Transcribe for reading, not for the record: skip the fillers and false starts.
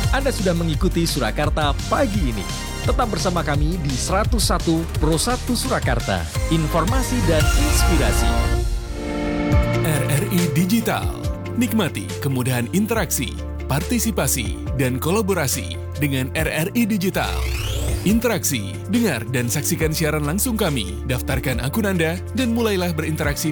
Anda sudah mengikuti Surakarta pagi ini. Tetap bersama kami di 101 Pro 1 Surakarta. Informasi dan inspirasi. RRI Digital. Nikmati kemudahan interaksi, partisipasi, dan kolaborasi dengan RRI Digital. Interaksi, dengar dan saksikan siaran langsung kami, daftarkan akun Anda, dan mulailah berinteraksi